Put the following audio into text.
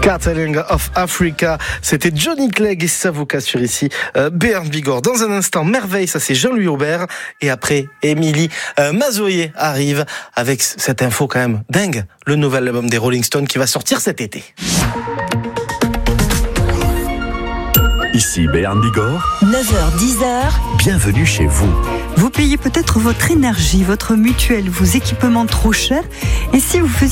Scattering of Africa, c'était Johnny Clegg et Savoca sur ici Béarn Bigorre. Dans un instant, Merveille, ça c'est Jean-Louis Aubert. Et après, Émilie Mazoyer arrive avec cette info quand même dingue. Le nouvel album des Rolling Stones qui va sortir cet été. Ici Béarn Bigorre. 9h-10h. Bienvenue chez vous. Vous payez peut-être votre énergie, votre mutuelle, vos équipements trop chers. Et si vous faisiez